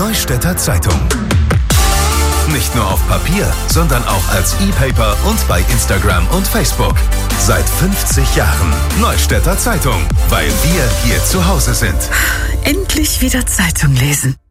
Neustädter Zeitung. Nicht nur auf Papier, sondern auch als E-Paper und bei Instagram und Facebook. Seit 50 Jahren Neustädter Zeitung, weil wir hier zu Hause sind. Endlich wieder Zeitung lesen.